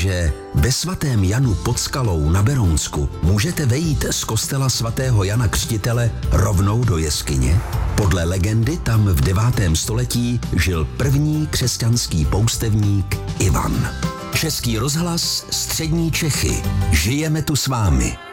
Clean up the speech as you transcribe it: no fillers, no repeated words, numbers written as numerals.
že ve svatém Janu pod Skalou na Berounsku můžete vejít z kostela svatého Jana Křtitele rovnou do jeskyně? Podle legendy tam v 9. století žil první křesťanský poustevník Ivan. Český rozhlas, Střední Čechy. Žijeme tu s vámi.